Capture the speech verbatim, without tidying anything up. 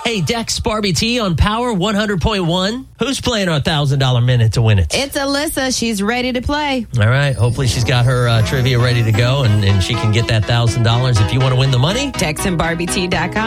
Hey, Dex Barbie T on Power one hundred point one. Who's playing our one thousand dollars minute to win it? It's Alyssa. She's ready to play. All right. Hopefully she's got her uh, trivia ready to go, and, and she can get that one thousand dollars if you want to win the money. Dex and Barbie T dot com.